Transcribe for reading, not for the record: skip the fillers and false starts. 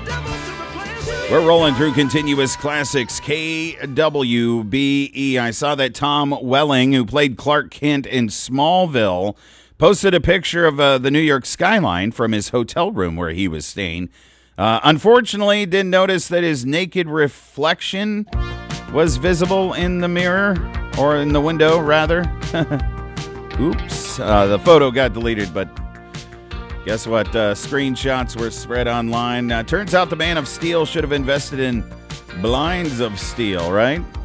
We're rolling through continuous classics. KWBE. I saw that Tom Welling, who played Clark Kent in Smallville, posted a picture of the New York skyline from his hotel room where he was staying. Unfortunately, didn't notice that his naked reflection was visible in the mirror, or in the window, rather. Oops. The photo got deleted, but guess what? Screenshots were spread online. Turns out the Man of Steel should have invested in Blinds of Steel, right?